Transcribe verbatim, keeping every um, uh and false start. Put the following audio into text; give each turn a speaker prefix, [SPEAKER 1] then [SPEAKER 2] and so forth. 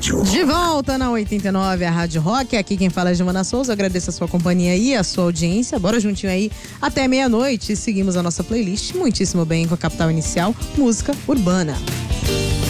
[SPEAKER 1] rádio.
[SPEAKER 2] De volta na oitenta e nove, a Rádio Rock. Aqui quem fala é Giovana Souza. Agradeço a sua companhia e a sua audiência. Bora juntinho aí até meia-noite. Seguimos a nossa playlist muitíssimo bem com a Capital Inicial, música urbana.